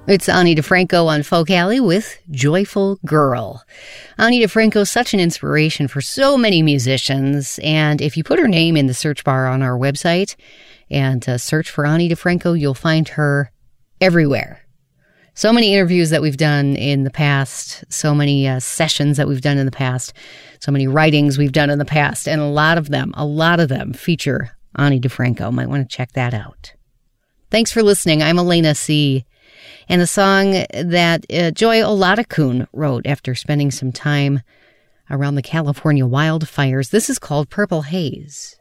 It's Ani DiFranco on Folk Alley with Joyful Girl. Ani DiFranco is such an inspiration for so many musicians, and if you put her name in the search bar on our website and search for Ani DiFranco, you'll find her everywhere. So many interviews that we've done in the past, so many sessions that we've done in the past, so many writings we've done in the past, and a lot of them feature Ani DiFranco. Might want to check that out. Thanks for listening. I'm Elena C., and the song that Joy Oladokun wrote after spending some time around the California wildfires, this is called Purple Haze.